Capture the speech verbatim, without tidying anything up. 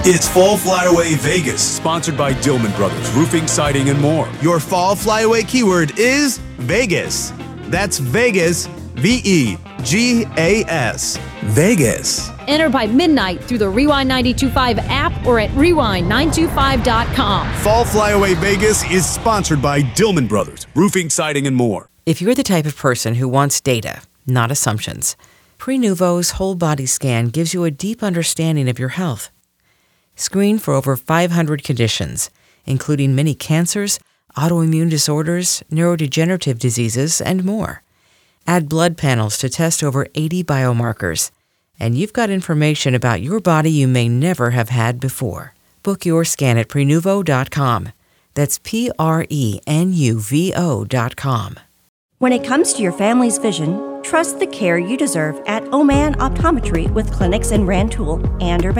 It's Fall Flyaway Vegas. Sponsored by Dillman Brothers, Roofing, Siding, and more. Your Fall Flyaway keyword is Vegas. That's Vegas, V E G A S. Vegas. Enter by midnight through the Rewind nine two five app or at rewind nine two five dot com. Fall Flyaway Vegas is sponsored by Dillman Brothers, Roofing, Siding, and more. If you're the type of person who wants data, not assumptions, Prenuvo's whole body scan gives you a deep understanding of your health. Screen for over five hundred conditions, including many cancers, autoimmune disorders, neurodegenerative diseases, and more. Add blood panels to test over eighty biomarkers, and you've got information about your body you may never have had before. Book your scan at Prenuvo dot com. That's P R E N U V O dot com. When it comes to your family's vision, trust the care you deserve at Oman Optometry with clinics in Rantoul and Urbana.